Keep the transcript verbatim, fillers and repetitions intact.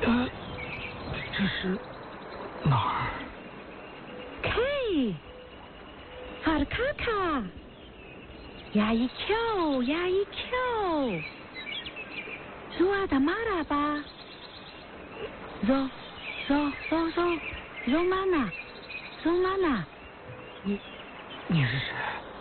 呃，这是哪儿？ 嘿，哈尔卡卡，呀一瞧呀一瞧，走啊达马拉吧，走走走走，走嘛呢，走嘛呢？ 你你是谁？